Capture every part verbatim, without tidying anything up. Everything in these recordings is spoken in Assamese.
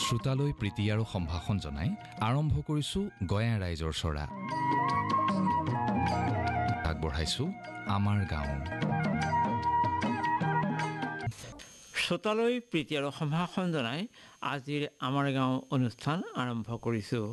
শ্ৰোতালৈ প্ৰীতি আৰু সম্ভাষণ জনাই আৰম্ভ কৰিছোঁ গঞা ৰাইজৰ চৰা। আগবঢ়াইছোঁ আমাৰ গাঁও। শ্ৰোতালৈ প্ৰীতি আৰু সম্ভাষণ জনাই আজিৰ আমাৰ গাঁও অনুষ্ঠান আৰম্ভ কৰিছোঁ।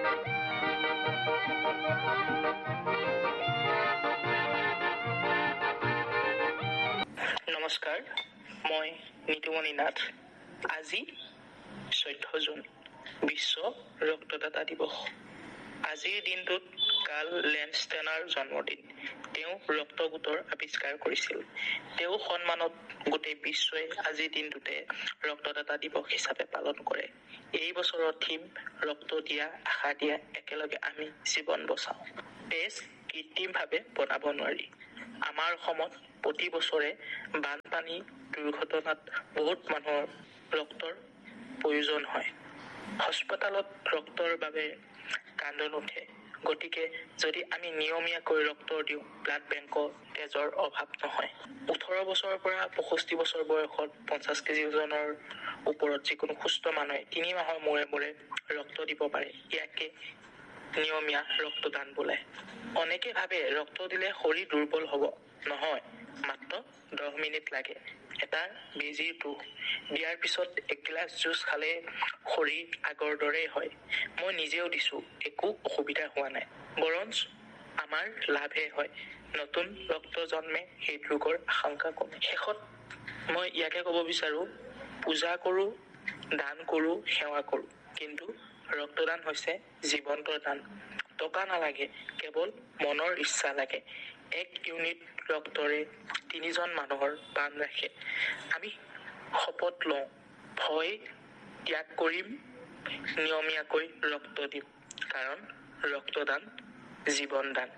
নমস্কাৰ, মই নিতুমণি নাথ। আজি চৈধ্য জুন বিশ্ব ৰক্তদাতা দিৱস। আজিৰ দিনটোত কাৰ্ল লেণ্ডষ্টেইনাৰ জন্মদিন। তেওঁ ৰক্ত গোটৰ আৱিষ্কাৰ কৰিছিল। তেওঁ সন্মানত গোটেই বিশ্বই আজিৰ দিনটোতে ৰক্তদাতা দিৱস হিচাপে পালন কৰে। এই বছৰৰ থিম ৰক্ত দিয়া, আশা দিয়া, একেলগে আমি জীৱন বচাওঁ। তেজ কৃত্ৰিমভাৱে বনাব নোৱাৰি। আমাৰ অসমত প্ৰতি বছৰে বানপানী দুৰ্ঘটনাত বহুত মানুহৰ ৰক্তৰ প্ৰয়োজন হয়। হস্পিতালত ৰক্তৰ বাবে কান্দোন উঠে। গতিকে যদি আমি নিয়মীয়াকৈ ৰক্ত দিওঁ, ব্লাড বেংকত তেজৰ অভাৱ নহয়। ওঠৰ বছৰৰ পৰা পঁয়ষষ্ঠি বছৰ বয়সত পঞ্চাছ কেজি ওজনৰ ওপৰত যিকোনো সুস্থ মানুহে তিনি মাহৰ মূৰে মূৰে ৰক্ত দিব পাৰে। ইয়াকে নিয়মীয়া ৰক্তদান বোলে। অনেকে ভাবে ৰক্ত দিলে শৰীৰ দুৰ্বল হ'ব। নহয়, মাত্ৰ দহ মিনিট লাগে। এটা বেজীৰ দুখ দিয়াৰ পিছত এগিলাচ জুচ খালে শৰীৰ আগৰ দৰেই হয়। মই নিজেও দিছো, একো অসুবিধা হোৱা নাই। বৰঞ্চ আমাৰ লাভহে হয়। নতুন ৰক্ত জন্মে হৃদৰোগৰ আশংকা কমে। শেষত মই ইয়াকে ক'ব বিচাৰো, পূজা কৰো, দান কৰো, সেৱা কৰো, কিন্তু ৰক্তদান হৈছে জীৱন্তৰ দান। টকা নালাগে, কেৱল মনৰ ইচ্ছা লাগে। এক ইউনিট ৰক্তৰে তিনিজন মানুহৰ প্ৰাণ ৰাখে। আমি শপত লওঁ, ভয় ত্যাগ কৰিম, নিয়মীয়াকৈ ৰক্ত দিম, কাৰণ ৰক্তদান জীৱন দান।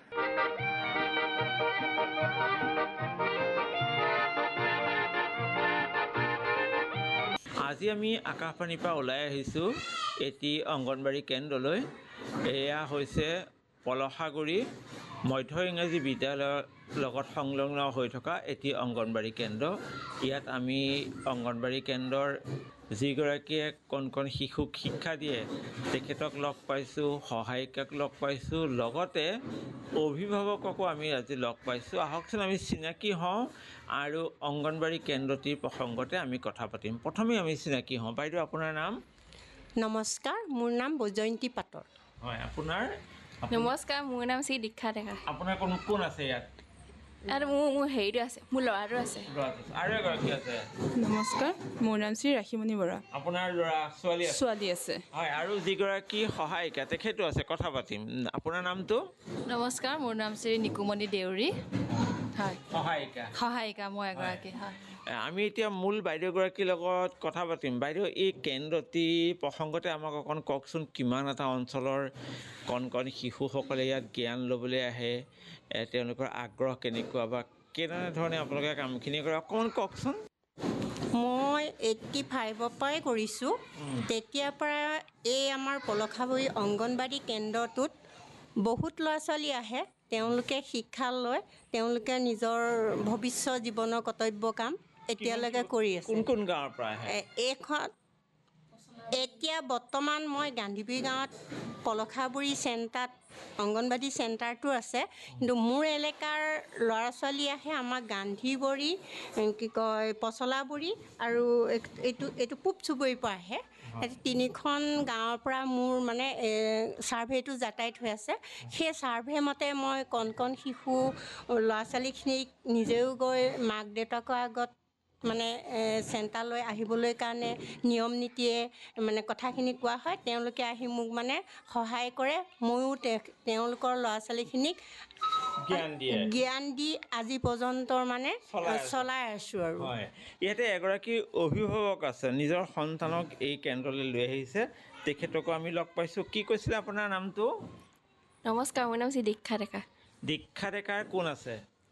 আজি আমি আকাশবাণীৰ পৰা ওলাই আহিছোঁ এটি অংগনবাড়ী কেন্দ্ৰলৈ। এয়া হৈছে পলসাগুৰি মধ্য ইংৰাজী বিদ্যালয়ৰ লগত সংলগ্ন হৈ থকা এটি অংগনবাড়ী কেন্দ্ৰ। ইয়াত আমি অংগনবাড়ী কেন্দ্ৰৰ যিগৰাকীয়ে কণ কণ শিশুক শিক্ষা দিয়ে তেখেতক লগ পাইছোঁ, সহায়িকাক লগ পাইছোঁ, লগতে অভিভাৱককো আমি আজি লগ পাইছোঁ। আহকচোন আমি চিনাকি হওঁ আৰু অংগনবাড়ী কেন্দ্ৰটিৰ প্ৰসংগতে আমি কথা পাতিম। প্ৰথমে আমি চিনাকি হওঁ। বাইদেউ, আপোনাৰ নাম? নমস্কাৰ, মোৰ নাম বৈজয়ন্তী পাটৰ। হয়, আপোনাৰ? নমস্কাৰ, মোৰ নাম শ্ৰী দীক্ষা ডেকা। আপোনাৰ কোন কোন আছে ইয়াত? আৰু মোৰ মোৰ হেৰিটো আছে, মোৰ ল'ৰাটো আছে। আৰু এগৰাকী আছে? নমস্কাৰ, মোৰ নাম শ্ৰী ৰাখিমণি বৰা। আপোনাৰ ল'ৰা ছোৱালী আছে? ছোৱালী আছে। হয়, আৰু যিগৰাকী সহায়িকা তেখেতো আছে, কথা পাতিম। আপোনাৰ নামটো? নমস্কাৰ, মোৰ নাম শ্ৰী নিকুমণি দেউৰী। হয়, সহায়িকা। সহায়িকা মই এগৰাকী। হয়, আমি এতিয়া মূল বাইদেউগৰাকীৰ লগত কথা পাতিম। বাইদেউ, এই কেন্দ্ৰটি প্ৰসংগতে আমাক অকণ কওকচোন। কিমান এটা অঞ্চলৰ কণ কণ শিশুসকলে ইয়াত জ্ঞান ল'বলৈ আহে, তেওঁলোকৰ আগ্ৰহ কেনেকুৱা বা কেনেধৰণে আপোনালোকে কামখিনি কৰে, অকণমান কওকচোন। মই এইট্টি ফাইভৰ পৰাই কৰিছোঁ। তেতিয়াৰ পৰা এই আমাৰ পলসাগুৰি অংগনবাড়ী কেন্দ্ৰটোত বহুত ল'ৰা ছোৱালী আহে। তেওঁলোকে শিক্ষা লয়, তেওঁলোকে নিজৰ ভৱিষ্যত জীৱনৰ কৰ্তব্য কাম এতিয়ালৈকে কৰি আছে। কোন কোন গাঁৱৰ পৰা আহে? এইখন এতিয়া বৰ্তমান মই গান্ধীবুঢ়ী গাঁৱত পলসাগুৰি চেণ্টাৰত অংগনবাড়ী চেণ্টাৰটো আছে, কিন্তু মোৰ এলেকাৰ ল'ৰা ছোৱালী আহে আমাৰ গান্ধীবুঢ়ী, কি কয় পচলাগুৰি আৰু এইটো এইটো পূব চুবুৰীৰ পৰা আহে। তিনিখন গাঁৱৰ পৰা মোৰ মানে ছাৰ্ভেটো যাতায়াত হৈ আছে। সেই ছাৰ্ভে মতে মই কণ কণ শিশু ল'ৰা ছোৱালীখিনিক নিজেও গৈ মাক দেউতাকৰ আগত মানে চেণ্টাৰলৈ আহিবলৈ কাৰণে নিয়ম নীতিয়ে মানে কথাখিনি কোৱা হয়। তেওঁলোকে আহি মোক মানে সহায় কৰে। ময়ো তেওঁলোকৰ ল'ৰা ছোৱালীখিনিক জ্ঞান দিয়ে জ্ঞান দি আজি পৰ্যন্ত মানে চলাই আছোঁ আৰু। হয়, ইয়াতে এগৰাকী অভিভাৱক আছে, নিজৰ সন্তানক এই কেন্দ্ৰলৈ লৈ আহিছে। তেখেতকো আমি লগ পাইছোঁ। কি কৈছিলে আপোনাৰ নামটো? নমস্কাৰ, মোৰ নাম শ্ৰী দীক্ষা ডেকা। দীক্ষা ডেকাৰ কোন আছে?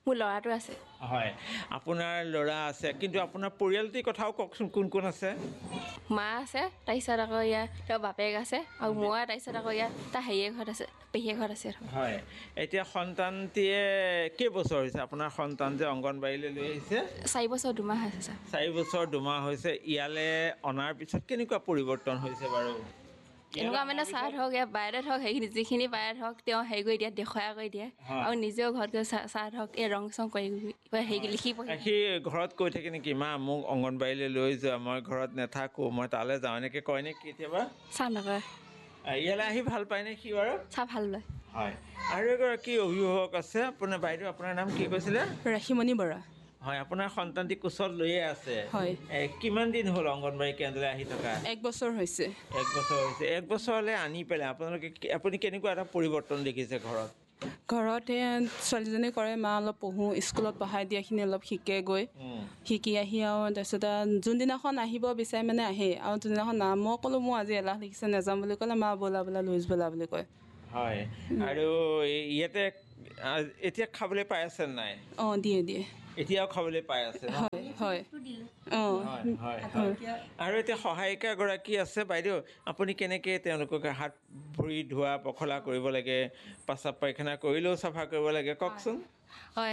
মোৰ ল'ৰাটো আছে। হয় আপোনাৰ ল'ৰা আছে কিন্তু আপোনাৰ পৰিয়ালটিৰ কথাও কওকচোন কোন কোন আছে মা আছে তাৰপিছত আকৌ ইয়াৰ তেওঁৰ বাপেক আছে আৰু মই তাৰপিছত আকৌ ইয়াৰ তাৰ হেৰিয়ে ঘৰত আছে পেহীয়ে ঘৰত আছে। হয় এতিয়া সন্তানটিয়ে কেইবছৰ হৈছে আপোনাৰ সন্তান যে অংগনবাড়ীলৈ লৈ আহিছে চাৰি বছৰ দুমাহ হৈছে ছাৰ। চাৰি বছৰ দুমাহ হৈছে ইয়ালৈ অনাৰ পিছত কেনেকুৱা পৰিৱৰ্তন হৈছে বাৰু এনেকুৱা মানে চাহ ধৰক ইয়াৰ বাইদেউ ধৰক সেইখিনি যিখিনি পাৰে ধৰক তেওঁ হেৰি কৰি দিয়ে দেখুৱাই কৰি দিয়ে আৰু নিজেও ঘৰত গৈ চাহ চাহ ধৰক এই ৰং চং কৰি হেৰি লিখি পঢ়ি সি ঘৰত কৈ থাকে নেকি মা মোক অংগনবাড়ীলৈ লৈ যোৱা মই ঘৰত নাথাকোঁ মই তালৈ যাওঁ এনেকৈ কয় নে কেতিয়াবা চাহ নকৰে ইয়ালৈ আহি ভাল পায়নে সি বাৰু চাহ ভাল লয়। হয় আৰু এগৰাকী অভিভাৱক আছে আপোনাৰ বাইদেউ আপোনাৰ নাম কি কৈছিলে ৰাখিমণি বৰা। হয় আপোনাৰ সন্তানটি কোচত লৈয়ে আছে হয় কিমান দিন হ'ল অংগনবাড়ী কেন্দ্ৰলৈ আহি থকা এক বছৰ হৈছে এক বছৰ হৈছে এক বছৰলৈ আনি পেলাই আপোনালোকে আপুনি কেনেকুৱা এটা পৰিৱৰ্তন দেখিছে ঘৰত ঘৰতে ছোৱালীজনী কৰে মা অলপ পঢ়োঁ স্কুলত পঢ়াই দিয়াখিনি অলপ শিকে গৈ শিকি আহি আৰু তাৰপিছত যোনদিনাখন আহিব বিচাৰে মানে আহে আৰু যোনদিনাখন না মই ক'লোঁ মোৰ আজি এলাহ লাগিছে নাযাম বুলি ক'লে মা ব'লা বোলা লৈ ব'লা বুলি কয়। হয় আৰু ইয়াতে এতিয়া খাবলৈ পাই আছে নাই অঁ দিয়ে দিয়ে এতিয়াও খাবলৈ পাই আছে হয় হয় অঁ হয় আৰু এতিয়া সহায়িকা গৰাকী আছে বাইদেউ আপুনি কেনেকৈ তেওঁলোকক হাত ভৰি ধোৱা পখলা কৰিব লাগে প্ৰস্ৰাৱ পায়খানা কৰিলেও চাফা কৰিব লাগে কওকচোন। হয়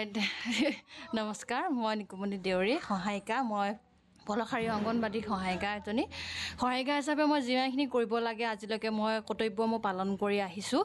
নমস্কাৰ মই নিকুমণি দেউৰী সহায়িকা মই পলখাৰী অংগনবাদী সহায়িকা এজনী সহায়িকা হিচাপে মই যিমানখিনি কৰিব লাগে আজিলৈকে মই কৰ্তব্য মই পালন কৰি আহিছোঁ।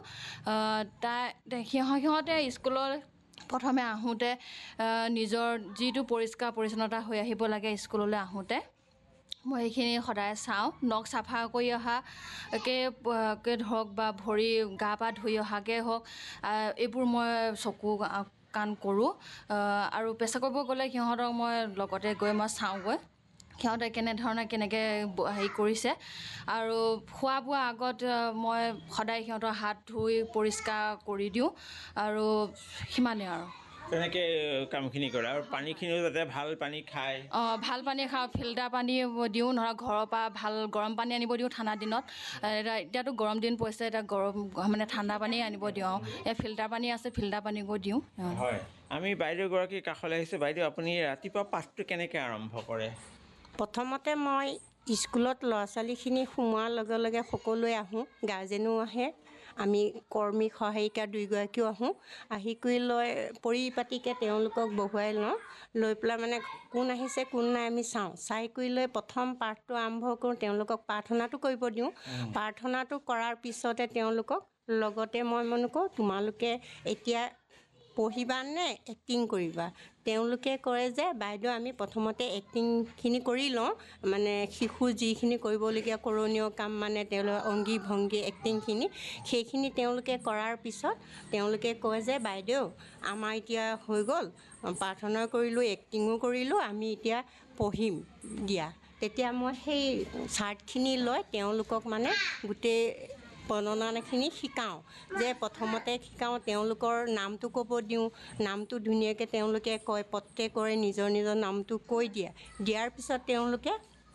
তাই সিহঁতে স্কুলৰ প্ৰথমে আহোঁতে নিজৰ যিটো পৰিষ্কাৰ পৰিচ্ছন্নতা হৈ আহিব লাগে স্কুললৈ আহোঁতে মই সেইখিনি সদায় চাওঁ নখ চাফা কৰি অহাকে ধৰক বা ভৰি গা পা ধুই অহাকে হওক এইবোৰ মই চকু কাণ কৰোঁ আৰু পেচাব কৰিব গ'লে সিহঁতক মই লগতে গৈ মই চাওঁগৈ সিহঁতে কেনেধৰণে কেনেকৈ হেৰি কৰিছে আৰু খোৱা বোৱাৰ আগত মই সদায় সিহঁতৰ হাত ধুই পৰিষ্কাৰ কৰি দিওঁ আৰু সিমানেই আৰু তেনেকৈ কামখিনি কৰে আৰু পানীখিনিও যাতে ভাল পানী খায় অঁ ভাল পানী খাওঁ ফিল্টাৰ পানী দিওঁ নহ'লে ঘৰৰ পৰা ভাল গৰম পানী আনিব দিওঁ ঠাণ্ডা দিনত এতিয়াতো গৰম দিন পৰিছে এতিয়া গৰম মানে ঠাণ্ডা পানী আনিব দিওঁ এই ফিল্টাৰ পানী আছে ফিল্টাৰ পানী গৈ দিওঁ। হয় আমি বাইদেউগৰাকীৰ কাষলৈ আহিছোঁ বাইদেউ আপুনি ৰাতিপুৱা পাঠটো কেনেকৈ আৰম্ভ কৰে প্ৰথমতে মই স্কুলত ল'ৰা ছোৱালীখিনি সোমোৱাৰ লগে লগে সকলোৱে আহোঁ গাৰ্জেনো আহে আমি কৰ্মী সহায়িকা দুয়োগৰাকীও আহোঁ আহি কৰি লৈ পৰিপাটিকৈ তেওঁলোকক বহুৱাই লওঁ লৈ পেলাই মানে কোন আহিছে কোন নাই আমি চাওঁ চাই কৰি লৈ প্ৰথম পাঠটো আৰম্ভ কৰোঁ তেওঁলোকক প্ৰাৰ্থনাটো কৰিব দিওঁ প্ৰাৰ্থনাটো কৰাৰ পিছতে তেওঁলোকক লগতে মই মনে কওঁ তোমালোকে এতিয়া পঢ়িবা নে এক্টিং কৰিবা তেওঁলোকে কয় যে বাইদেউ আমি প্ৰথমতে এক্টিংখিনি কৰি লওঁ মানে শিশু যিখিনি কৰিবলগীয়া কৰণীয় কাম মানে তেওঁলোকৰ অংগী ভংগী এক্টিংখিনি সেইখিনি তেওঁলোকে কৰাৰ পিছত তেওঁলোকে কয় যে বাইদেউ আমাৰ এতিয়া হৈ গ'ল প্ৰাৰ্থনা কৰিলোঁ এক্টিঙো কৰিলোঁ আমি এতিয়া পঢ়িম দিয়া তেতিয়া মই সেই চাৰ্টখিনি লৈ তেওঁলোকক মানে গোটেই বৰ্ণনাখিনি শিকাওঁ যে প্ৰথমতে শিকাওঁ তেওঁলোকৰ নামটো ক'ব দিওঁ নামটো ধুনীয়াকৈ তেওঁলোকে কয় প্ৰত্যেকৰে নিজৰ নিজৰ নামটো কৈ দিয়ে দিয়াৰ পিছত তেওঁলোকে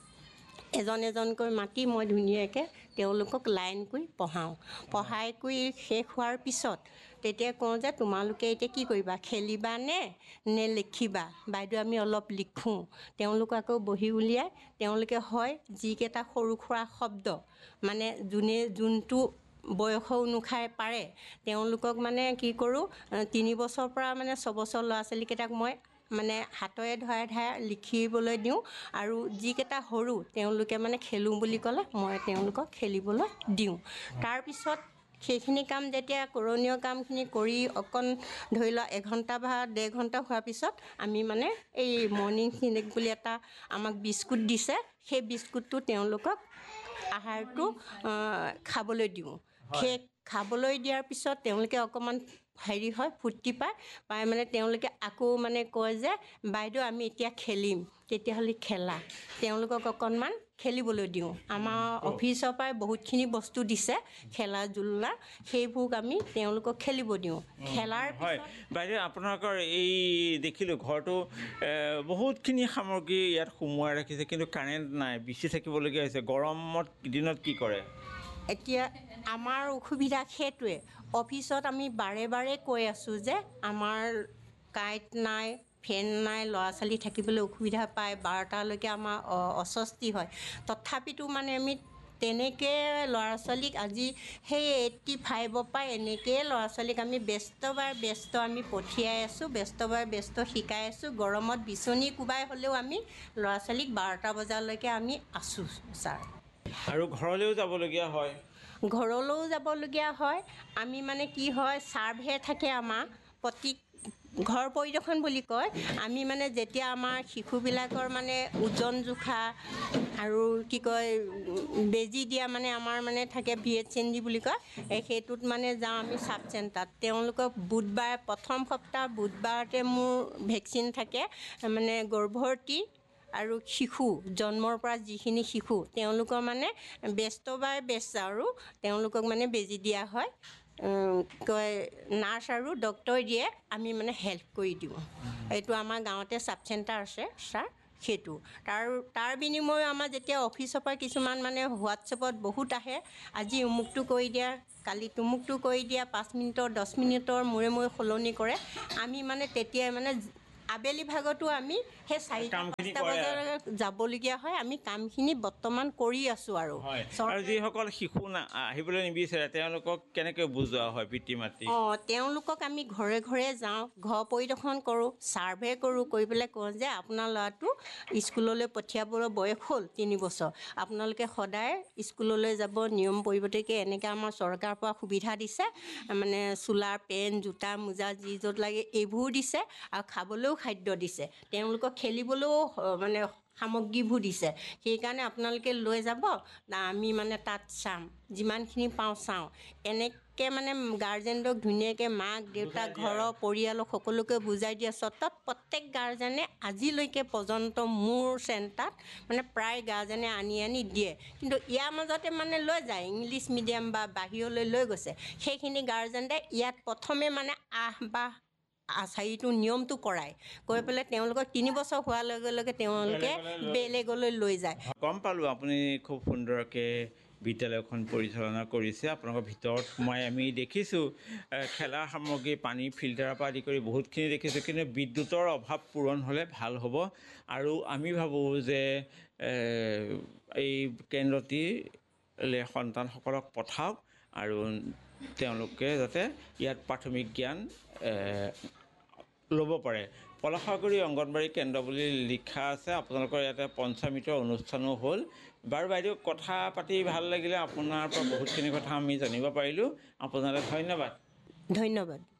এজন এজনকৈ মাতি মই ধুনীয়াকৈ তেওঁলোকক লাইন কৰি পঢ়াওঁ পঢ়াই কৰি শেষ হোৱাৰ পিছত তেতিয়া কওঁ যে তোমালোকে এতিয়া কি কৰিবা খেলিবা নে নে লিখিবা বাইদেউ আমি অলপ লিখোঁ তেওঁলোকক আকৌ বহি উলিয়াই তেওঁলোকে হয় যিকেইটা সৰু সুৰা শব্দ মানে যোনে যোনটো বয়স অনুসাৰে পাৰে তেওঁলোকক মানে কি কৰোঁ তিনি বছৰৰ পৰা মানে ছবছৰ ল'ৰা ছোৱালীকেইটাক মই মানে হাতৰে ধৰাই ধৰাই লিখিবলৈ দিওঁ আৰু যিকেইটা সৰু তেওঁলোকে মানে খেলোঁ বুলি ক'লে মই তেওঁলোকক খেলিবলৈ দিওঁ তাৰপিছত সেইখিনি কাম যেতিয়া কৰণীয় কামখিনি কৰি অকণ ধৰি লোৱা এঘণ্টা বা ডেৰ ঘণ্টা হোৱাৰ পিছত আমি মানে এই মৰ্ণিং স্নেক বুলি এটা আমাক বিস্কুট দিছে সেই বিস্কুটটো তেওঁলোকক আহাৰটো খাবলৈ দিওঁ সেই খাবলৈ দিয়াৰ পিছত তেওঁলোকে অকণমান হেৰি হয় ফূৰ্তি পায় পাই মানে তেওঁলোকে আকৌ মানে কয় যে বাইদেউ আমি এতিয়া খেলিম তেতিয়াহ'লে খেলা তেওঁলোকক অকণমান খেলিবলৈ দিওঁ আমাৰ অফিচৰ পৰাই বহুতখিনি বস্তু দিছে খেলা জুলনা সেইবোৰ আমি তেওঁলোকক খেলিব দিওঁ খেলাৰ হয় বাইদেউ আপোনালোকৰ এই দেখিলোঁ ঘৰটো বহুতখিনি সামগ্ৰী ইয়াত সোমোৱাই ৰাখিছে কিন্তু কাৰেণ্ট নাই বিচি থাকিবলগীয়া হৈছে গৰমত দিনত কি কৰে এতিয়া আমাৰ অসুবিধা সেইটোৱে অফিচত আমি বাৰে বাৰে কৈ আছোঁ যে আমাৰ কাৰেণ্ট নাই, ফেন নাই, ল'ৰা ছোৱালী থাকিবলৈ অসুবিধা পায়, বাৰটালৈকে আমাৰ অস্বস্তি হয়। তথাপিতো মানে আমি তেনেকৈ ল'ৰা ছোৱালীক আজি সেই এইট্টি ফাইভৰ পৰা এনেকৈয়ে ল'ৰা ছোৱালীক আমি ব্যস্ত বাৰ ব্যস্ত আমি পঠিয়াই আছোঁ, ব্যস্ত বাৰ ব্যস্ত শিকাই আছোঁ। গৰমত বিচনী কোবাই হ'লেও আমি ল'ৰা ছোৱালীক বাৰটা বজালৈকে আমি আছোঁ ছাৰ। আৰু ঘৰলৈও যাবলগীয়া হয়। ঘৰলৈও যাবলগীয়া হয়। আমি মানে কি হয়, ছাৰ্ভে থাকে আমাৰ প্ৰতি ঘৰ পৰিদৰ্শন বুলি কয়। আমি মানে যেতিয়া আমাৰ শিশুবিলাকৰ মানে ওজন জোখা আৰু কি কয় বেজী দিয়া মানে আমাৰ মানে থাকে ভি এইচ এন ডি বুলি কয়, সেইটোত মানে যাওঁ আমি চাব চেণ্টাৰত। তেওঁলোকক বুধবাৰ প্ৰথম সপ্তাহ বুধবাৰতে মোৰ ভেকচিন থাকে, মানে গৰ্ভৱতী আৰু শিশু জন্মৰ পৰা যিখিনি শিশু তেওঁলোকৰ মানে ব্যস্ত বাই ব্যস্ত আৰু তেওঁলোকক মানে বেজী দিয়া হয়। কয় নাৰ্ছ আৰু ডক্টৰে দিয়ে, আমি মানে হেল্প কৰি দিওঁ। এইটো আমাৰ গাঁৱতে চাব চেণ্টাৰ আছে ছাৰ, সেইটো তাৰ তাৰ বিনিময়ত আমাৰ যেতিয়া অফিচৰ পৰা কিছুমান মানে হোৱাটছএপত বহুত আহে, আজি অমুকটো কৰি দিয়া, কালি তুমুকটো কৰি দিয়া, পাঁচ মিনিটৰ দহ মিনিটৰ মূৰে মূৰে সলনি কৰে। আমি মানে তেতিয়াই মানে আবেলি ভাগতো আমি সেই চাৰিটা পাঁচটা বজাত যাবলগীয়া হয়। আমি কামখিনি বৰ্তমান কৰি আছোঁ। আৰু আৰু যিসকল শিশু আহিবলৈ নিবিচাৰে তেওঁলোকক কেনেকৈ বুজোৱা হয় পিতৃ মাতৃ? অঁ, তেওঁলোকক আমি ঘৰে ঘৰে যাওঁ, ঘৰ পৰিদৰ্শন কৰোঁ, ছাৰ্ভে কৰোঁ, কৰি পেলাই কওঁ যে আপোনাৰ ল'ৰাটো স্কুললৈ পঠিয়াবলৈ বয়স হ'ল তিনি বছৰ, আপোনালোকে সদায় স্কুললৈ যাব, নিয়ম পৰিৱৰ্তনকৈ এনেকৈ আমাৰ চৰকাৰৰ পৰা সুবিধা দিছে, মানে চোলা পেণ্ট জোতা মোজা যি য'ত লাগে এইবোৰ দিছে, আৰু খাবলৈও খাদ্য দিছে, তেওঁলোকক খেলিবলৈও মানে সামগ্ৰীবোৰ দিছে। সেইকাৰণে আপোনালোকে লৈ যাব, আমি মানে তাত চাম, যিমানখিনি পাওঁ চাওঁ। এনেকৈ মানে গাৰ্জেনক ধুনীয়াকৈ মাক দেউতাক ঘৰৰ পৰিয়ালক সকলোকে বুজাই দিয়া স্বত্বত প্ৰত্যেক গাৰ্জেনে আজিলৈকে পৰ্যন্ত মোৰ চেণ্টাৰত মানে প্ৰায় গাৰ্জেনে আনি আনি দিয়ে। কিন্তু ইয়াৰ মাজতে মানে লৈ যায় ইংলিছ মিডিয়াম বা বাহিৰলৈ লৈ গৈছে, সেইখিনি গাৰ্জেনে ইয়াত প্ৰথমে মানে আহ বাহ আচাৰীটো নিয়মটো কৰায়, কৈ পেলাই তেওঁলোকক তিনি বছৰ হোৱাৰ লগে লগে তেওঁলোকে বেলেগলৈ লৈ যায়। গম পালোঁ আপুনি খুব সুন্দৰকৈ বিদ্যালয়খন পৰিচালনা কৰিছে। আপোনালোকৰ ভিতৰত সোমাই আমি দেখিছোঁ খেলা সামগ্ৰী, পানী ফিল্টাৰৰ পৰা আদি কৰি বহুতখিনি দেখিছোঁ, কিন্তু বিদ্যুতৰ অভাৱ পূৰণ হ'লে ভাল হ'ব। আৰু আমি ভাবোঁ যে এই কেন্দ্ৰটিলৈ সন্তানসকলক পঠাওক আৰু তেওঁলোকে যাতে ইয়াত প্ৰাথমিক জ্ঞান ল'ব পাৰে। পলসাগুৰি অংগনবাড়ী কেন্দ্ৰ বুলি লিখা আছে। আপোনালোকৰ ইয়াতে পঞ্চমিতৰ অনুষ্ঠানো হ'ল। বাৰু বাইদেউ, কথা পাতি ভাল লাগিলে, আপোনাৰ পৰা বহুতখিনি কথা আমি জানিব পাৰিলোঁ। আপোনালৈ ধন্যবাদ। ধন্যবাদ।